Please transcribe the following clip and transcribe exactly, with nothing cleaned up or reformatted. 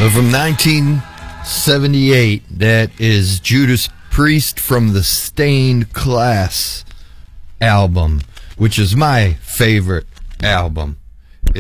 From nineteen seventy-eight, that is Judas Priest from the Stained Class album, which is my favorite album.